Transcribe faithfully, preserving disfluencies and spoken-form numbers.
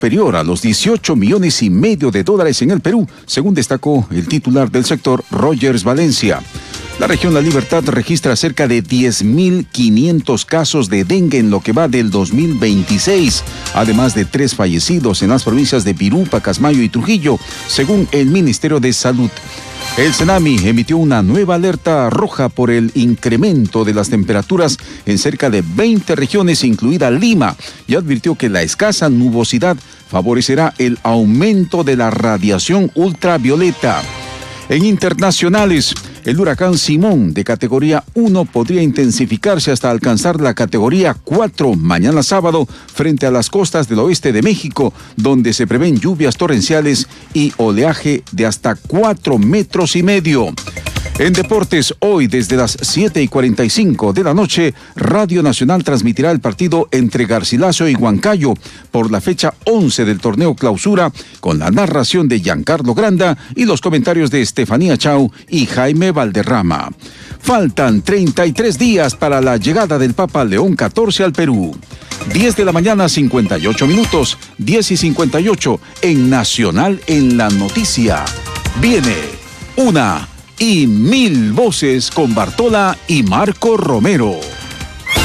superior a los dieciocho millones y medio de dólares en el Perú, según destacó el titular del sector, Rogers Valencia. La región La Libertad registra cerca de diez mil quinientos casos de dengue en lo que va del dos mil veintiséis, además de tres fallecidos en las provincias de Pirú, Pacasmayo y Trujillo, según el Ministerio de Salud. El Senami emitió una nueva alerta roja por el incremento de las temperaturas en cerca de veinte regiones, incluida Lima, y advirtió que la escasa nubosidad favorecerá el aumento de la radiación ultravioleta. En internacionales, el huracán Simón de categoría uno podría intensificarse hasta alcanzar la categoría cuatro mañana sábado frente a las costas del oeste de México, donde se prevén lluvias torrenciales y oleaje de hasta cuatro metros y medio. En deportes, hoy desde las siete y cuarenta y cinco de la noche, Radio Nacional transmitirá el partido entre Garcilaso y Huancayo por la fecha once del torneo Clausura, con la narración de Giancarlo Granda y los comentarios de Estefanía Chau y Jaime Valderrama. Faltan treinta y tres días para la llegada del Papa León catorce al Perú. diez de la mañana, cincuenta y ocho minutos, diez y cincuenta y ocho, en Nacional en la Noticia. Viene una y mil voces con Bartola y Marco Romero.